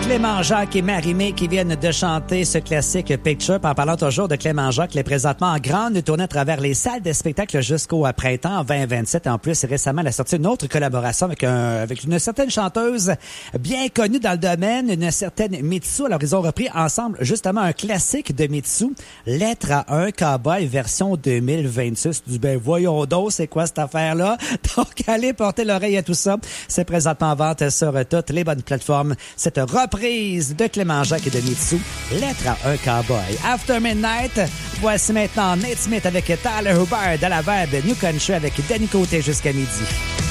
Clément Jacques et Marie-Mé qui viennent de chanter ce classique Picture. En parlant toujours de Clément Jacques, il est présentement en grande tournée à travers les salles de spectacle jusqu'au printemps 2027. En plus, récemment, elle a sorti une autre collaboration avec une certaine chanteuse bien connue dans le domaine, une certaine Mitsu. Alors, ils ont repris ensemble justement un classique de Mitsu, Lettre à un cowboy version 2026. Du ben voyons donc, c'est quoi cette affaire-là? Donc, allez porter l'oreille à tout ça. C'est présentement en vente sur toutes les bonnes plateformes. Cette reprise de Clément Jacques et de Mitsu, Lettre à un cowboy. After Midnight, voici maintenant Nate Smith avec Tyler Hubbard à la Verbe New Country avec Danny Côté jusqu'à midi.